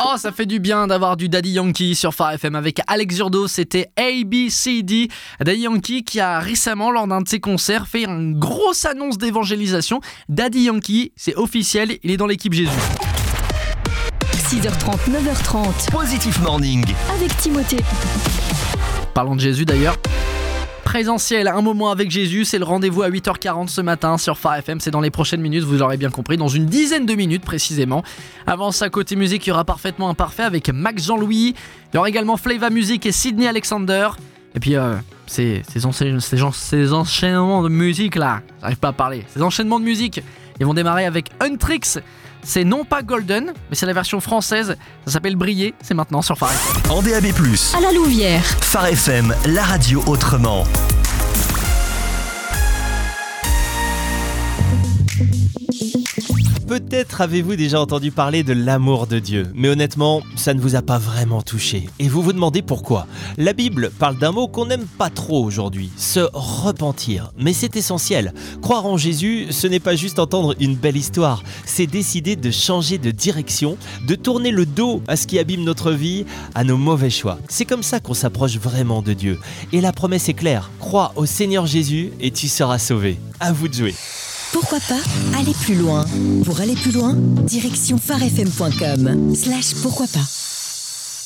Oh, ça fait du bien d'avoir du Daddy Yankee sur Phare FM avec Alex Zurdo. C'était ABCD. Daddy Yankee qui a récemment, lors d'un de ses concerts, fait une grosse annonce d'évangélisation. Daddy Yankee, c'est officiel, il est dans l'équipe Jésus. 6h30, 9h30. Positive Morning. Avec Timothée. Parlons de Jésus d'ailleurs. Présentiel, un moment avec Jésus, c'est le rendez-vous à 8h40 ce matin sur Phare FM, c'est dans les prochaines minutes, vous l'aurez bien compris, dans une dizaine de minutes précisément. Avant ça, côté musique, il y aura Parfaitement Imparfait avec Max Jean-Louis, il y aura également Flava Music et Sydney Alexander, et puis ces enchaînements de musique là, j'arrive pas à parler, ces enchaînements de musique, ils vont démarrer avec Untrix. C'est non pas Golden, mais c'est la version française. Ça s'appelle Briller, c'est maintenant sur Phare FM. En DAB+, À la Louvière. Phare FM, la radio autrement. Peut-être avez-vous déjà entendu parler de l'amour de Dieu, mais honnêtement, ça ne vous a pas vraiment touché. Et vous vous demandez pourquoi. La Bible parle d'un mot qu'on n'aime pas trop aujourd'hui, se repentir. Mais c'est essentiel. Croire en Jésus, ce n'est pas juste entendre une belle histoire, c'est décider de changer de direction, de tourner le dos à ce qui abîme notre vie, à nos mauvais choix. C'est comme ça qu'on s'approche vraiment de Dieu. Et la promesse est claire, crois au Seigneur Jésus et tu seras sauvé. À vous de jouer. Pourquoi pas aller plus loin? Pour aller plus loin, direction pharefm.com/pourquoi pas.